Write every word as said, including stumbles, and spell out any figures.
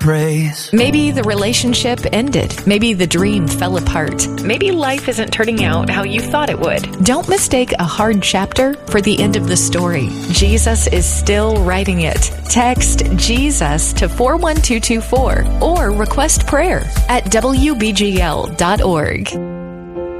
praise. Maybe the relationship ended. Maybe the dream fell apart. Maybe life isn't turning out how you thought it would. Don't mistake a hard chapter for the end of the story. Jesus is still writing it. Text Jesus to four one two two four or request prayer at W B G L dot org.